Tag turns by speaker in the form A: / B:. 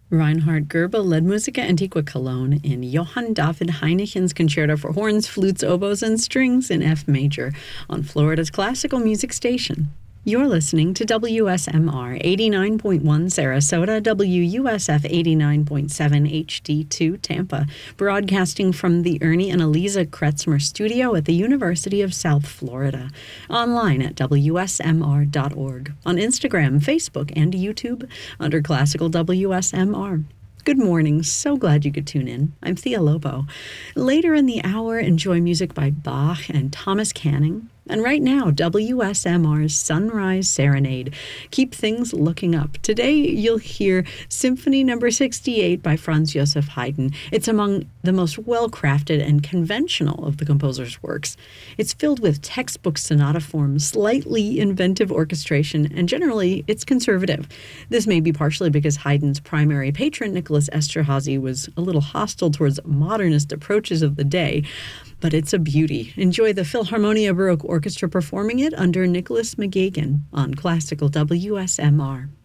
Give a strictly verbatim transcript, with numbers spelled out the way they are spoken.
A: Reinhard Goebel led Musica Antiqua Cologne in Johann David Heineken's Concerto for Horns, Flutes, Oboes, and Strings in F major on Florida's classical music station. You're listening to W S M R eighty-nine point one Sarasota, W U S F eighty-nine point seven H D two Tampa, broadcasting from the Ernie and Eliza Kretzmer studio at the University of South Florida. Online at W S M R dot org, on Instagram, Facebook, and YouTube under Classical W S M R. Good morning. So glad you could tune in. I'm Thea Lobo. Later in the hour, enjoy music by Bach and Thomas Canning. And right now, W S M R's Sunrise Serenade. Keep things looking up. Today, you'll hear Symphony Number sixty-eight by Franz Joseph Haydn. It's among the most well-crafted and conventional of the composer's works. It's filled with textbook sonata form, slightly inventive orchestration, and generally, it's conservative. This may be partially because Haydn's primary patron, Nicholas Esterhazy, was a little hostile towards modernist approaches of the day. But it's a beauty. Enjoy the Philharmonia Baroque Orchestra performing it under Nicholas McGagan on Classical W S M R.